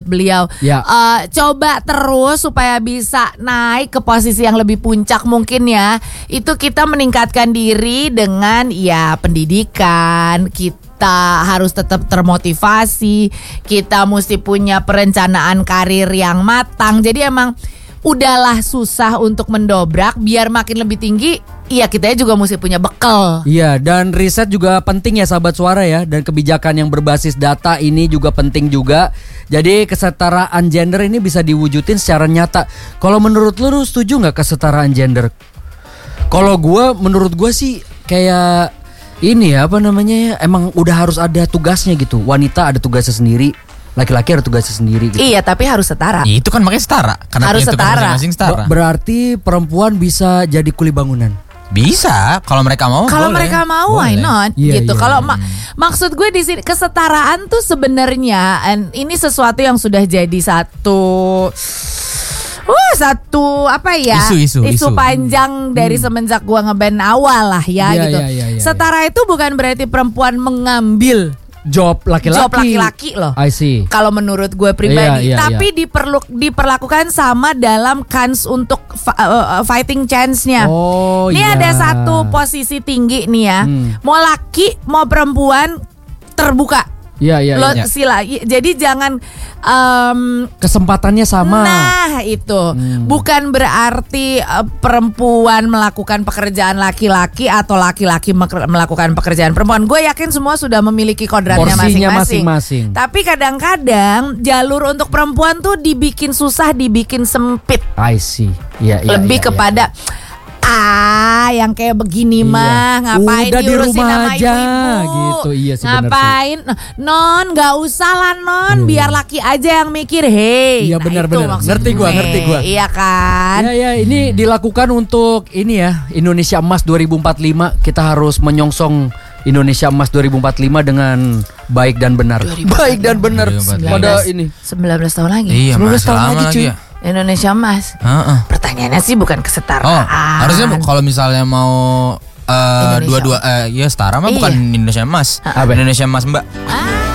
beliau. Coba terus supaya bisa naik ke posisi yang lebih puncak mungkin ya. Itu kita meningkatkan diri dengan ya pendidikan, kita harus tetap termotivasi, kita mesti punya perencanaan karir yang matang. Jadi emang udahlah susah untuk mendobrak, biar makin lebih tinggi. Iya, kita juga mesti punya bekal. Iya, dan riset juga penting ya sahabat suara ya. Dan kebijakan yang berbasis data ini juga penting juga. Jadi kesetaraan gender ini bisa diwujudin secara nyata. Kalau menurut lu setuju gak kesetaraan gender? Kalau menurut gue sih kayak ini ya, apa namanya ya, emang udah harus ada tugasnya gitu. Wanita ada tugasnya sendiri, laki-laki ada tugasnya sendiri gitu. Iya, tapi harus setara. Itu kan makanya setara. Karena harus setara. Masing-masing setara. Berarti perempuan bisa jadi kuli bangunan. Bisa, kalau mereka mau. Kalau mereka mau, why not? Gitu. Kalau maksud gue di sini kesetaraan tuh sebenarnya ini sesuatu yang sudah jadi satu apa ya? Isu panjang dari semenjak gua ngeband awal lah ya gitu. Setara itu bukan berarti perempuan mengambil job laki-laki loh. I see. Kalau menurut gue pribadi, tapi diperlakukan sama dalam kans untuk fighting chance-nya. Ini ada satu posisi tinggi nih ya. Mau laki mau perempuan terbuka. Sila. Jadi jangan kesempatannya sama. Nah itu bukan berarti perempuan melakukan pekerjaan laki-laki atau laki-laki melakukan pekerjaan perempuan. Gue yakin semua sudah memiliki kodratnya masing-masing. Tapi kadang-kadang jalur untuk perempuan tuh dibikin susah, dibikin sempit. I see. Lebih kepada yang kayak begini mah ngapain udah diurusin di rumah sama aja, ibu-ibu gitu. Iya sih, ngapain non gak usah lah non, biar laki aja yang mikir. Iya benar-benar ngerti gua. Iya kan. Ya ini dilakukan untuk ini ya, Indonesia Emas 2045. Kita harus menyongsong Indonesia Emas 2045 dengan baik dan benar. Baik dan benar pada ini 19 tahun lagi. Iya, 19 tahun lagi cuy ya. Indonesia Emas. Pertanyaannya sih bukan kesetaraan. Harusnya kalau misalnya mau dua-dua ya setara mah bukan Indonesia Emas. Indonesia Emas Mbak.